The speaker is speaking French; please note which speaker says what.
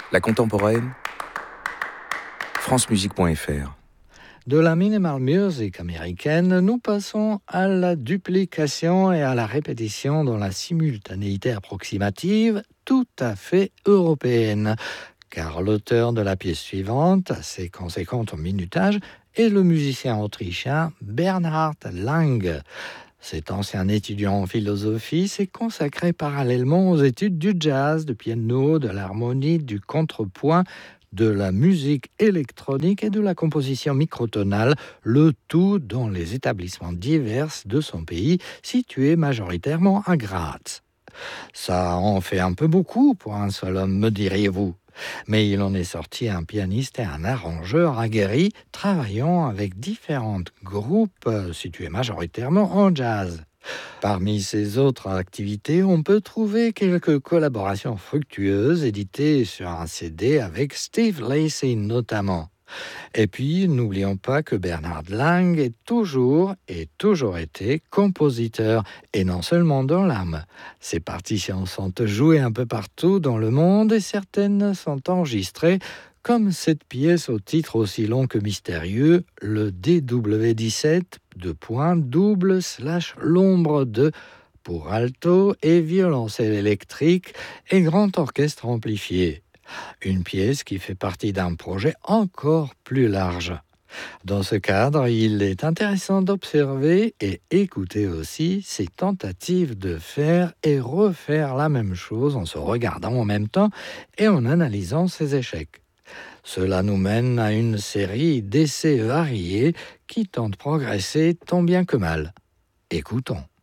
Speaker 1: La contemporaine, francemusique.fr.
Speaker 2: De la minimal music américaine, nous passons à la duplication et à la répétition dans la simultanéité approximative tout à fait européenne. Car l'auteur de la pièce suivante, assez conséquente au minutage, est le musicien autrichien Bernhard Lang. Cet ancien étudiant en philosophie s'est consacré parallèlement aux études du jazz, du piano, de l'harmonie, du contrepoint, de la musique électronique et de la composition microtonale, le tout dans les établissements divers de son pays, situés majoritairement à Graz. Ça en fait un peu beaucoup pour un seul homme, me diriez-vous. Mais il en est sorti un pianiste et un arrangeur aguerri, travaillant avec différents groupes situés majoritairement en jazz. Parmi ses autres activités, on peut trouver quelques collaborations fructueuses éditées sur un CD avec Steve Lacy notamment. Et puis, n'oublions pas que Bernhard Lang est toujours et toujours été compositeur, et non seulement dans l'âme. Ses partitions sont jouées un peu partout dans le monde et certaines sont enregistrées, comme cette pièce au titre aussi long que mystérieux, le DW17, l'ombre de, pour alto et violoncelle électrique et grand orchestre amplifié. Une pièce qui fait partie d'un projet encore plus large. Dans ce cadre, il est intéressant d'observer et écouter aussi ses tentatives de faire et refaire la même chose en se regardant en même temps et en analysant ses échecs. Cela nous mène à une série d'essais variés qui tentent de progresser tant bien que mal. Écoutons.